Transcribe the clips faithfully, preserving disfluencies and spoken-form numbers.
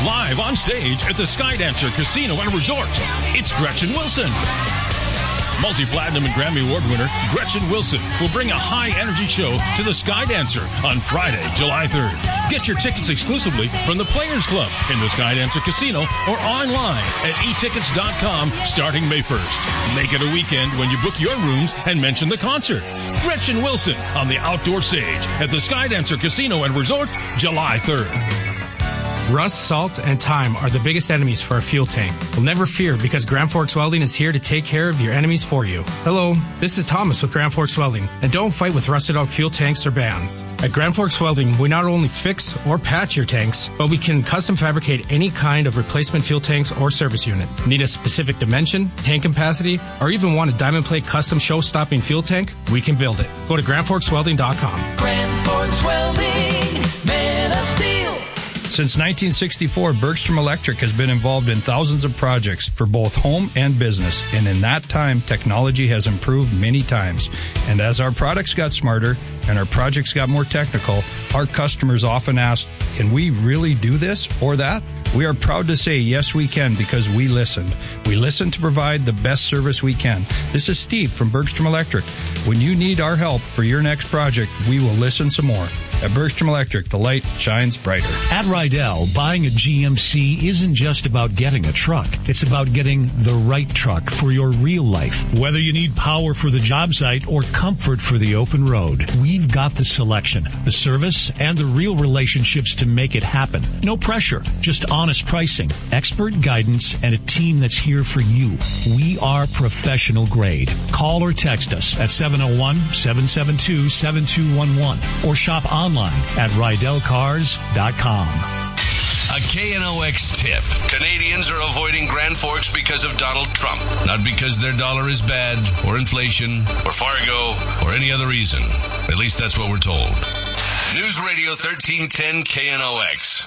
Live on stage at the Skydancer Casino and Resort, it's Gretchen Wilson. Multi-platinum and Grammy Award winner Gretchen Wilson will bring a high-energy show to the Skydancer on Friday, July third. Get your tickets exclusively from the Players Club in the Skydancer Casino or online at e tickets dot com starting May first. Make it a weekend when you book your rooms and mention the concert. Gretchen Wilson on the outdoor stage at the Skydancer Casino and Resort, July third. Rust, salt, and time are the biggest enemies for a fuel tank. Well, never fear, because Grand Forks Welding is here to take care of your enemies for you. Hello, this is Thomas with Grand Forks Welding, and don't fight with rusted out fuel tanks or bands. At Grand Forks Welding, we not only fix or patch your tanks, but we can custom fabricate any kind of replacement fuel tanks or service unit. Need a specific dimension, tank capacity, or even want a diamond plate custom show-stopping fuel tank? We can build it. Go to grand forks welding dot com. Grand Forks Welding, man of steel. Since nineteen sixty-four, Bergstrom Electric has been involved in thousands of projects for both home and business. And in that time, technology has improved many times. And as our products got smarter and our projects got more technical, our customers often ask, can we really do this or that? We are proud to say, yes, we can, because we listened. We listened to provide the best service we can. This is Steve from Bergstrom Electric. When you need our help for your next project, we will listen some more. At Bergstrom Electric, the light shines brighter. At Rydell, buying a G M C isn't just about getting a truck. It's about getting the right truck for your real life. Whether you need power for the job site or comfort for the open road, we've got the selection, the service, and the real relationships to make it happen. No pressure, just honest pricing, expert guidance, and a team that's here for you. We are professional grade. Call or text us at seven oh one, seven seven two, seven two one one or shop online at rydell cars dot com. A K N O X tip. Canadians are avoiding Grand Forks because of Donald Trump. Not because their dollar is bad, or inflation, or Fargo, or any other reason. At least that's what we're told. News Radio thirteen ten K N O X.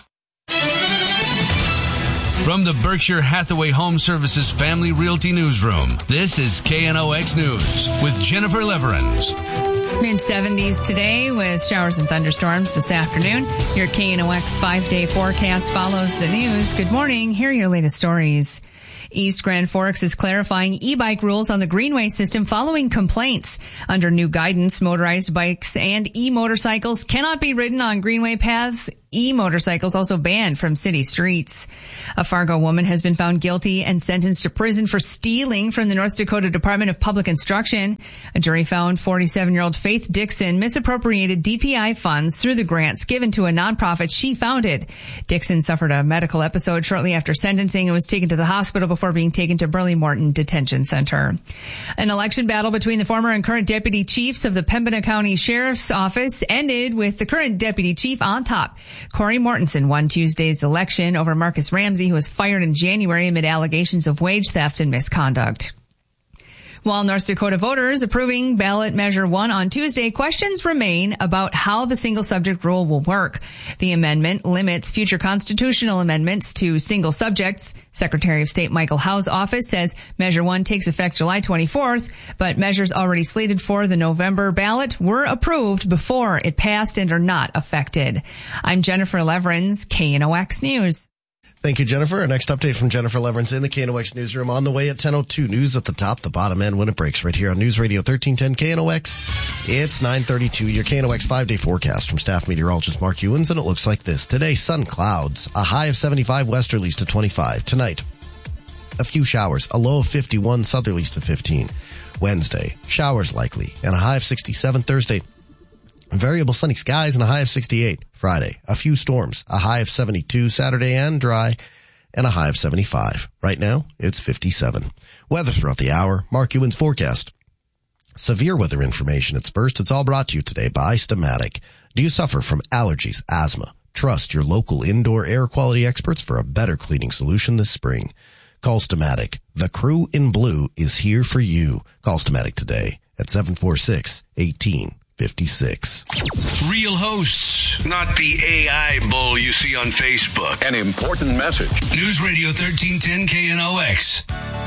From the Berkshire Hathaway Home Services Family Realty Newsroom, this is K N O X News with Jennifer Leverins. mid seventies today with showers and thunderstorms this afternoon. Your K N O X five-day forecast follows the news. Good morning. Here are your latest stories. East Grand Forks is clarifying e-bike rules on the Greenway system following complaints. Under new guidance, motorized bikes and e-motorcycles cannot be ridden on Greenway paths. E-motorcycles also banned from city streets. A Fargo woman has been found guilty and sentenced to prison for stealing from the North Dakota Department of Public Instruction. A jury found forty-seven-year-old Faith Dixon misappropriated D P I funds through the grants given to a nonprofit she founded. Dixon suffered a medical episode shortly after sentencing and was taken to the hospital before being taken to Burley Morton Detention Center. An election battle between the former and current deputy chiefs of the Pembina County Sheriff's Office ended with the current deputy chief on top. Corey Mortensen won Tuesday's election over Marcus Ramsey, who was fired in January amid allegations of wage theft and misconduct. While North Dakota voters approving ballot measure one on Tuesday, questions remain about how the single subject rule will work. The amendment limits future constitutional amendments to single subjects. Secretary of State Michael Howe's office says measure one takes effect July twenty-fourth, but measures already slated for the November ballot were approved before it passed and are not affected. I'm Jennifer Leverins, K N O X News. Thank you, Jennifer. Our next update from Jennifer Leverins in the K N O X newsroom on the way at ten oh two. News at the top, the bottom end when it breaks right here on News Radio thirteen ten K N O X. It's nine thirty-two, your K N O X five-day forecast from staff meteorologist Mark Ewens, and it looks like this. Today, sun, clouds, a high of seventy-five, westerlies to twenty-five. Tonight, a few showers, a low of fifty-one, southerlies to fifteen. Wednesday, showers likely, and a high of sixty-seven. Thursday, variable sunny skies and a high of sixty-eight. Friday, a few storms, a high of seventy-two. Saturday, and dry, and a high of seventy-five. Right now, it's fifty-seven. Weather throughout the hour, Mark Ewens forecast. Severe weather information at first. It's all brought to you today by Stamatic. Do you suffer from allergies, asthma? Trust your local indoor air quality experts for a better cleaning solution this spring. Call Stamatic. The crew in blue is here for you. Call Stamatic today at seven four six, one eight fifty-six. Real hosts, not the A I bull you see on Facebook. An important message. News Radio thirteen ten K N O X.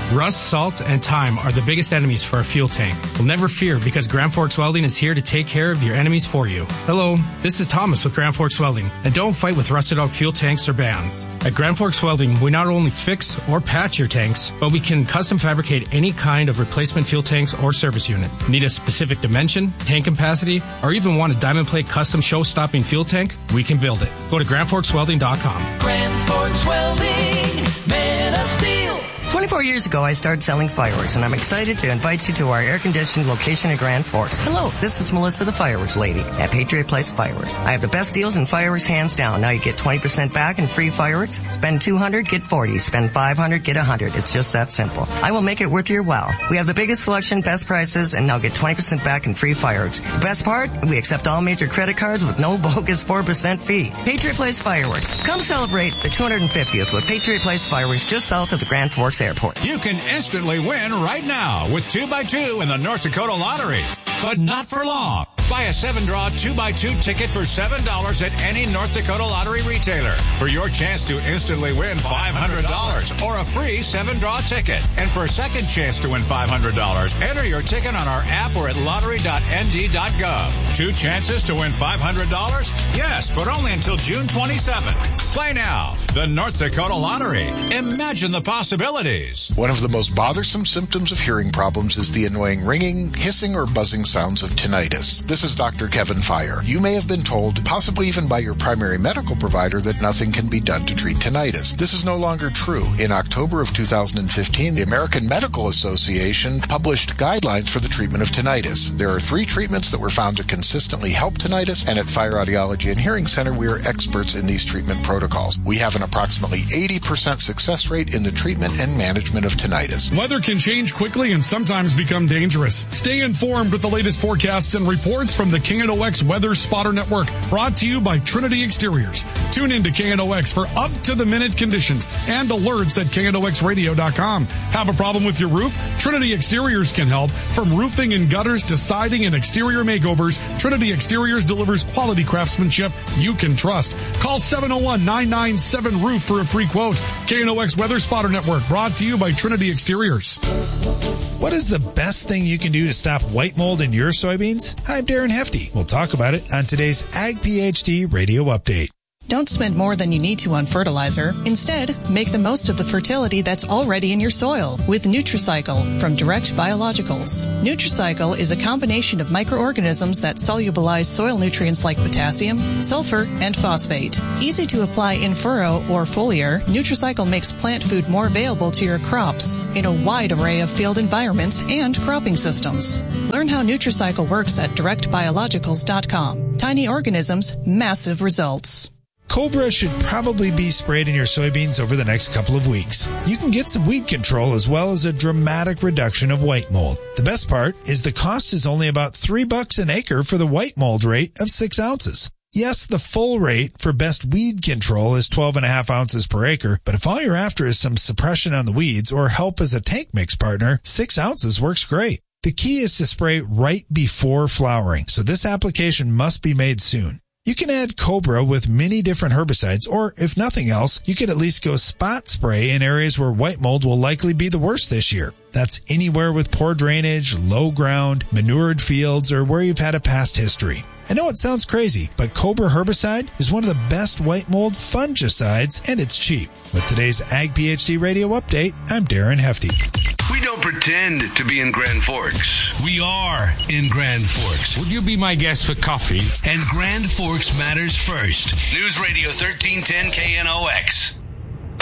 Rust, salt, and time are the biggest enemies for a fuel tank. Well, never fear because Grand Forks Welding is here to take care of your enemies for you. Hello, this is Thomas with Grand Forks Welding, and don't fight with rusted out fuel tanks or bands. At Grand Forks Welding, we not only fix or patch your tanks, but we can custom fabricate any kind of replacement fuel tanks or service unit. Need a specific dimension, tank capacity, or even want a diamond plate custom show-stopping fuel tank? We can build it. Go to grand forks welding dot com. Grand Forks Welding, Man of Steel. twenty-four years ago, I started selling fireworks, and I'm excited to invite you to our air-conditioned location in Grand Forks. Hello, this is Melissa, the fireworks lady at Patriot Place Fireworks. I have the best deals in fireworks, hands down. Now you get twenty percent back in free fireworks. Spend two hundred dollars, get forty dollars. Spend five hundred dollars, get one hundred dollars. It's just that simple. I will make it worth your while. We have the biggest selection, best prices, and now get twenty percent back in free fireworks. The best part? We accept all major credit cards with no bogus four percent fee. Patriot Place Fireworks. Come celebrate the two hundred fiftieth with Patriot Place Fireworks just south of the Grand Forks Airport. You can instantly win right now with two by two in the North Dakota Lottery. But not for long. Buy a seven-draw two by two ticket for seven dollars at any North Dakota Lottery retailer for your chance to instantly win five hundred dollars or a free seven-draw ticket. And for a second chance to win five hundred dollars, enter your ticket on our app or at lottery dot n d dot gov. Two chances to win five hundred dollars? Yes, but only until June twenty-seventh. Play now. The North Dakota Lottery. Imagine the possibilities. One of the most bothersome symptoms of hearing problems is the annoying ringing, hissing, or buzzing sounds of tinnitus. This is Doctor Kevin Fire. You may have been told, possibly even by your primary medical provider, that nothing can be done to treat tinnitus. This is no longer true. In October of two thousand fifteen, the American Medical Association published guidelines for the treatment of tinnitus. There are three treatments that were found to consistently help tinnitus, and at Fire Audiology and Hearing Center, we are experts in these treatment protocols. We have an approximately eighty percent success rate in the treatment and management of tinnitus. Weather can change quickly and sometimes become dangerous. Stay informed with the latest forecasts and reports from the K N O X Weather Spotter Network, brought to you by Trinity Exteriors. Tune in to K N O X for up-to-the-minute conditions and alerts at K N O X radio dot com. Have a problem with your roof? Trinity Exteriors can help. From roofing and gutters to siding and exterior makeovers, Trinity Exteriors delivers quality craftsmanship you can trust. Call seven oh one, nine nine seven, roof for a free quote. K N O X Weather Spotter Network, brought to you by Trinity Exteriors. What is the best thing you can do to stop white mold in your soybeans? I'm Darren Hefty. We'll talk about it on today's Ag PhD Radio Update. Don't spend more than you need to on fertilizer. Instead, make the most of the fertility that's already in your soil with Nutricycle from Direct Biologicals. Nutricycle is a combination of microorganisms that solubilize soil nutrients like potassium, sulfur, and phosphate. Easy to apply in furrow or foliar, Nutricycle makes plant food more available to your crops in a wide array of field environments and cropping systems. Learn how Nutricycle works at direct biologicals dot com. Tiny organisms, massive results. Cobra should probably be sprayed in your soybeans over the next couple of weeks. You can get some weed control as well as a dramatic reduction of white mold. The best part is the cost is only about three bucks an acre for the white mold rate of six ounces. Yes, the full rate for best weed control is twelve and a half ounces per acre, but if all you're after is some suppression on the weeds or help as a tank mix partner, six ounces works great. The key is to spray right before flowering, so this application must be made soon. You can add Cobra with many different herbicides, or if nothing else, you could at least go spot spray in areas where white mold will likely be the worst this year. That's anywhere with poor drainage, low ground, manured fields, or where you've had a past history. I know it sounds crazy, but Cobra herbicide is one of the best white mold fungicides, and it's cheap. With today's Ag PhD Radio Update, I'm Darren Hefty. We don't pretend to be in Grand Forks. We are in Grand Forks. Would you be my guest for coffee? And Grand Forks matters first. News Radio thirteen ten K N O X.